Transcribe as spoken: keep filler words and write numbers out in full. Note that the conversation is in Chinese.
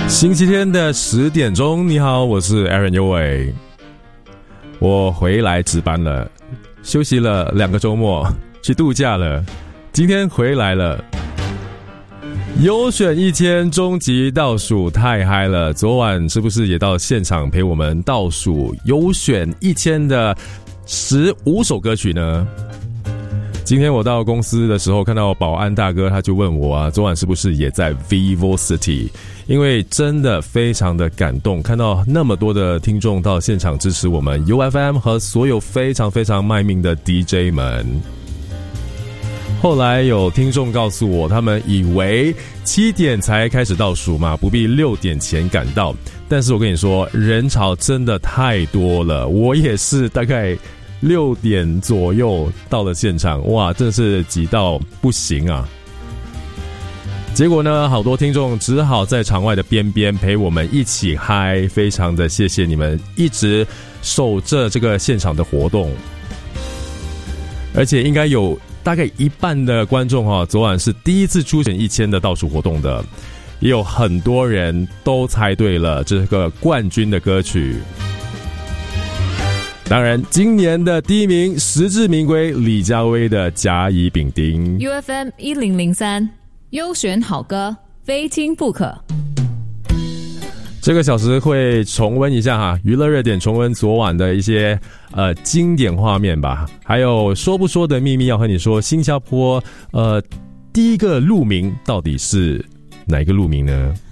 星期天的十点钟，你好，我是 Aaron 尤伟，我回来值班了，休息了两个周末，去度假了，今天回来了。优选一千终极倒数太嗨了，昨晚是不是也到现场陪我们倒数优选一千的十五首歌曲呢？今天我到公司的时候看到保安大哥，他就问我啊，昨晚是不是也在 Vivo City？ 因为真的非常的感动，看到那么多的听众到现场支持我们 U F M 和所有非常非常卖命的 D J 们。后来有听众告诉我，他们以为七点才开始倒数嘛，不必六点前赶到。但是我跟你说，人潮真的太多了，我也是大概六点左右到了现场，哇，真的是挤到不行啊！结果呢，好多听众只好在场外的边边陪我们一起嗨，非常的谢谢你们一直守着这个现场的活动，而且应该有大概一半的观众哈、哦，昨晚是第一次出选一千的倒数活动的，也有很多人都猜对了这个冠军的歌曲。当然，今年的第一名实至名归，李佳薇的《甲乙丙丁》。 U F M 一零零三优选好歌，非听不可。 这个小时会重温一下哈，娱乐热点重温昨晚的一些呃经典画面吧，还有说不说的秘密要和你说，新加坡呃第一个路名到底是哪一个路名呢？